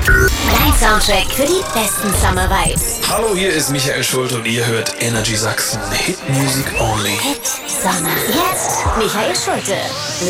Dein Soundtrack für die besten Summer Vibes. Hallo, hier ist Michael Schulte und ihr hört Energy Sachsen. Hit Music Only. Hit Summer. Jetzt Michael Schulte.